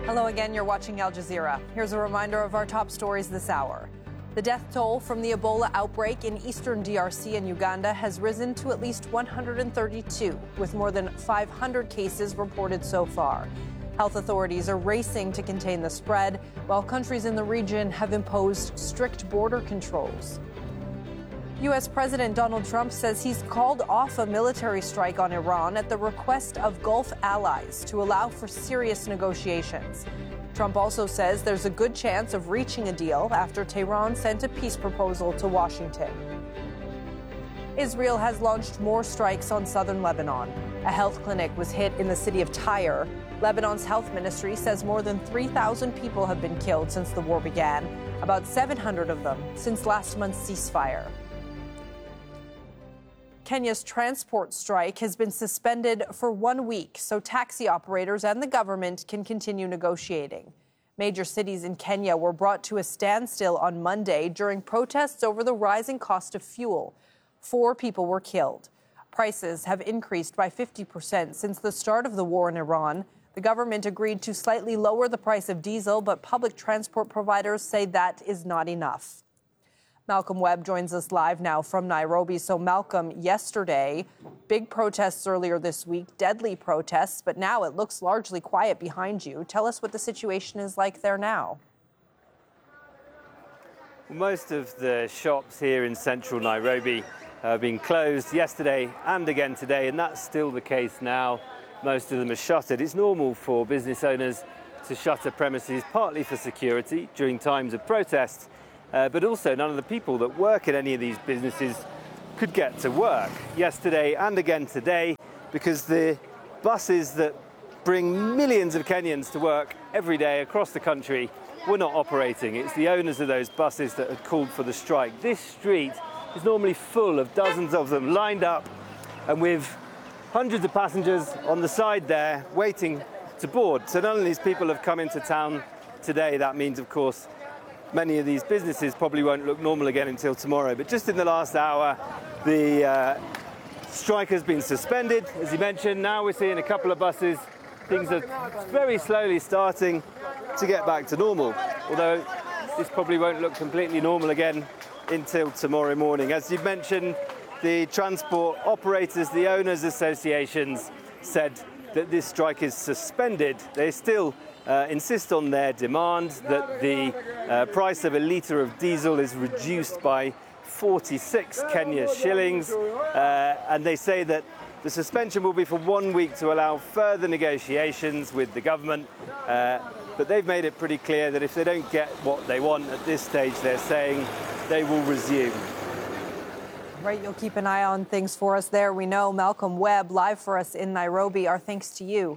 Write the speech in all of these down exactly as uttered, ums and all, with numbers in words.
Hello again, you're watching Al Jazeera. Here's a reminder of our top stories this hour. The death toll from the Ebola outbreak in eastern D R C and Uganda has risen to at least one hundred thirty-two, with more than five hundred cases reported so far. Health authorities are racing to contain the spread, while countries in the region have imposed strict border controls. U S President Donald Trump says he's called off a military strike on Iran at the request of Gulf allies to allow for serious negotiations. Trump also says there's a good chance of reaching a deal after Tehran sent a peace proposal to Washington. Israel has launched more strikes on southern Lebanon. A health clinic was hit in the city of Tyre. Lebanon's health ministry says more than three thousand people have been killed since the war began, about seven hundred of them since last month's ceasefire. Kenya's transport strike has been suspended for one week so taxi operators and the government can continue negotiating. Major cities in Kenya were brought to a standstill on Monday during protests over the rising cost of fuel. Four people were killed. Prices have increased by fifty percent since the start of the war in Iran. The government agreed to slightly lower the price of diesel, but public transport providers say that is not enough. Malcolm Webb joins us live now from Nairobi. So, Malcolm, yesterday, big protests earlier this week, deadly protests, but now it looks largely quiet behind you. Tell us what the situation is like there now. Most of the shops here in central Nairobi have been closed yesterday and again today, and that's still the case now. Most of them are shuttered. It's normal for business owners to shutter premises, partly for security during times of protest. Uh, but also none of the people that work in any of these businesses could get to work yesterday and again today because the buses that bring millions of Kenyans to work every day across the country were not operating. It's the owners of those buses that had called for the strike. This street is normally full of dozens of them lined up and with hundreds of passengers on the side there waiting to board. So none of these people have come into town today. That means, of course, many of these businesses probably won't look normal again until tomorrow. But just in the last hour, the uh, strike has been suspended. As you mentioned, now we're seeing a couple of buses. Things are very slowly starting to get back to normal, although this probably won't look completely normal again until tomorrow morning. As you mentioned, the transport operators, the owners' associations said that this strike is suspended. They still Uh, insist on their demand that the uh, price of a litre of diesel is reduced by forty-six Kenya shillings, uh, and they say that the suspension will be for one week to allow further negotiations with the government, uh, but they've made it pretty clear that if they don't get what they want at this stage, they're saying they will resume. Right, you'll keep an eye on things for us there. We know Malcolm Webb, live for us in Nairobi. Our thanks to you.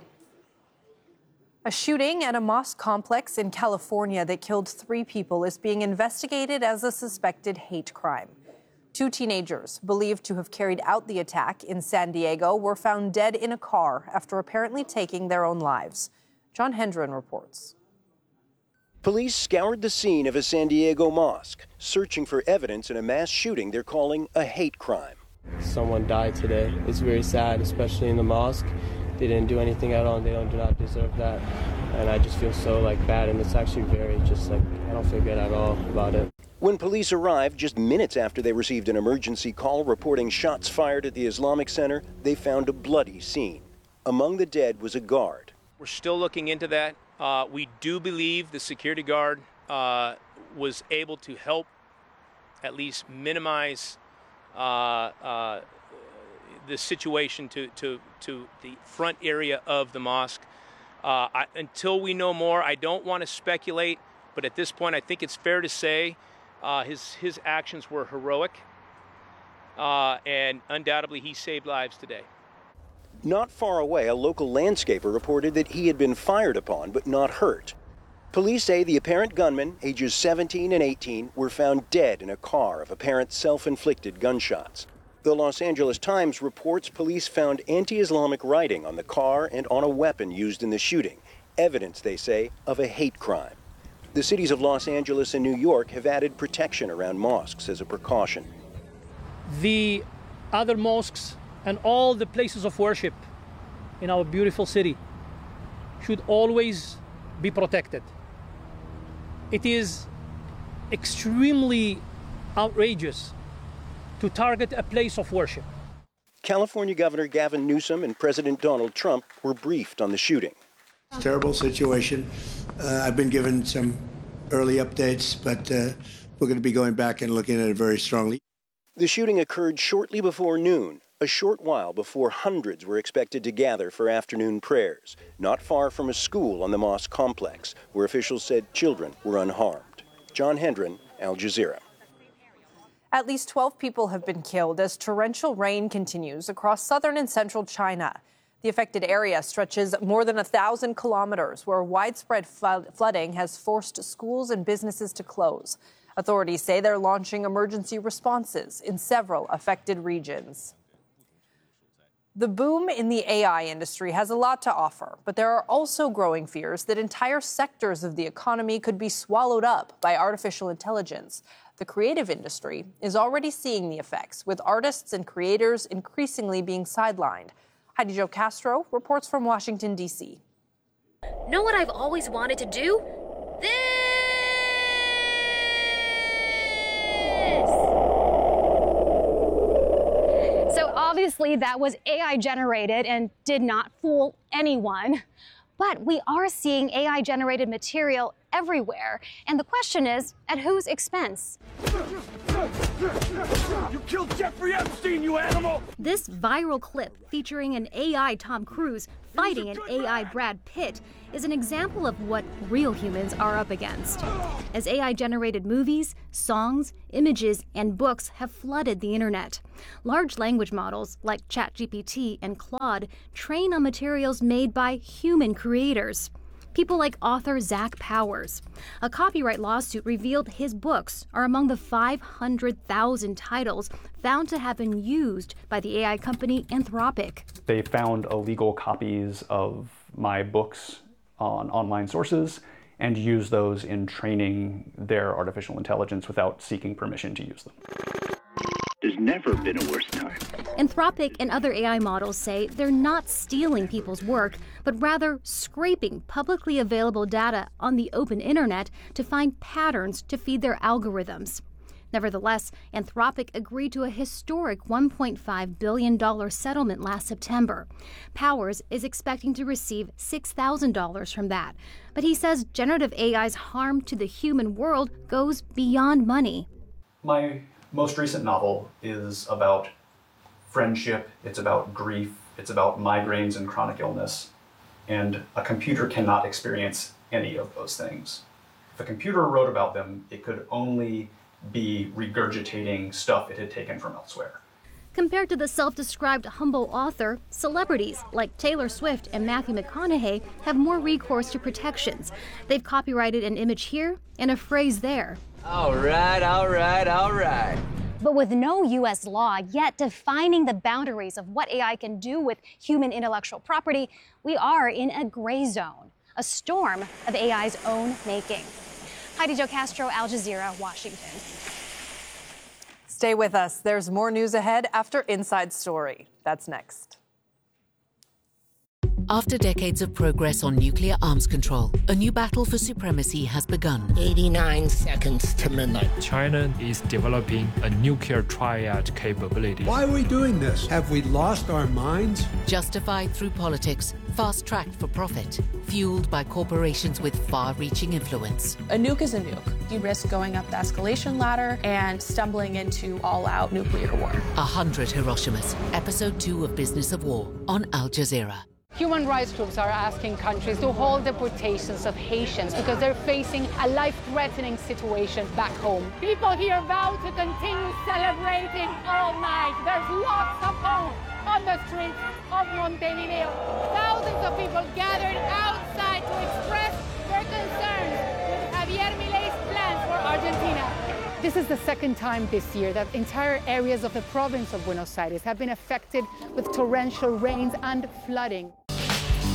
A shooting at a mosque complex in California that killed three people is being investigated as a suspected hate crime. Two teenagers, believed to have carried out the attack in San Diego, were found dead in a car after apparently taking their own lives. John Hendren reports. Police scoured the scene of a San Diego mosque, searching for evidence in a mass shooting they're calling a hate crime. Someone died today. It's very sad, especially in the mosque. They didn't do anything at all, and they don't do not deserve that. And I just feel so like bad, and it's actually very just like, I don't feel good at all about it. When police arrived just minutes after they received an emergency call reporting shots fired at the Islamic Center, they found a bloody scene. Among the dead was a guard. We're still looking into that. Uh, we do believe the security guard uh, was able to help at least minimize uh, uh, the situation to, to, to the front area of the mosque. Uh, I, until we know more, I don't want to speculate, but at this point I think it's fair to say uh, his, his actions were heroic, uh, and undoubtedly he saved lives today. Not far away, a local landscaper reported that he had been fired upon but not hurt. Police say the apparent gunman, ages seventeen and eighteen, were found dead in a car of apparent self-inflicted gunshots. The Los Angeles Times reports police found anti-Islamic writing on the car and on a weapon used in the shooting, evidence, they say, of a hate crime. The cities of Los Angeles and New York have added protection around mosques as a precaution. The other mosques and all the places of worship in our beautiful city should always be protected. It is extremely outrageous to target a place of worship. California Governor Gavin Newsom and President Donald Trump were briefed on the shooting. Terrible situation. Uh, I've been given some early updates, but uh, we're going to be going back and looking at it very strongly. The shooting occurred shortly before noon, a short while before hundreds were expected to gather for afternoon prayers, not far from a school on the mosque complex, where officials said children were unharmed. John Hendren, Al Jazeera. At least twelve people have been killed as torrential rain continues across southern and central China. The affected area stretches more than a thousand kilometers, where widespread flooding has forced schools and businesses to close. Authorities say they're launching emergency responses in several affected regions. The boom in the A I industry has a lot to offer, but there are also growing fears that entire sectors of the economy could be swallowed up by artificial intelligence. The creative industry is already seeing the effects, with artists and creators increasingly being sidelined. Heidi Jo Castro reports from Washington, D C Know what I've always wanted to do? This! So obviously that was A I generated and did not fool anyone. But we are seeing A I generated material everywhere. And the question is, at whose expense? You killed Jeffrey Epstein, you animal! This viral clip featuring an A I Tom Cruise fighting an A I Brad Pitt is an example of what real humans are up against. As A I-generated movies, songs, images, and books have flooded the internet, large language models like ChatGPT and Claude train on materials made by human creators. People like author Zach Powers. A copyright lawsuit revealed his books are among the five hundred thousand titles found to have been used by the A I company Anthropic. They found illegal copies of my books on online sources and used those in training their artificial intelligence without seeking permission to use them. There's never been a worse time. Anthropic and other A I models say they're not stealing people's work, but rather scraping publicly available data on the open internet to find patterns to feed their algorithms. Nevertheless, Anthropic agreed to a historic one point five billion dollars settlement last September. Powers is expecting to receive six thousand dollars from that, but he says generative A I's harm to the human world goes beyond money. My most recent novel is about friendship, it's about grief, it's about migraines and chronic illness, and a computer cannot experience any of those things. If a computer wrote about them, it could only be regurgitating stuff it had taken from elsewhere. Compared to the self-described humble author, celebrities like Taylor Swift and Matthew McConaughey have more recourse to protections. They've copyrighted an image here and a phrase there. All right, all right, all right. But with no U S law yet defining the boundaries of what A I can do with human intellectual property, we are in a gray zone, a storm of A I's own making. Heidi Jo Castro, Al Jazeera, Washington. Stay with us. There's more news ahead after Inside Story. That's next. After decades of progress on nuclear arms control, a new battle for supremacy has begun. eighty-nine seconds to midnight. China is developing a nuclear triad capability. Why are we doing this? Have we lost our minds? Justified through politics, fast-tracked for profit, fueled by corporations with far-reaching influence. A nuke is a nuke. You risk going up the escalation ladder and stumbling into all-out nuclear war. A hundred Hiroshimas, episode two of Business of War on Al Jazeera. Human rights groups are asking countries to hold deportations of Haitians because they're facing a life-threatening situation back home. People here vow to continue celebrating all night. There's lots of hope on the streets of Montevideo. Thousands of people gathered outside to express their concerns with Javier Milei's plans for Argentina. This is the second time this year that entire areas of the province of Buenos Aires have been affected with torrential rains and flooding.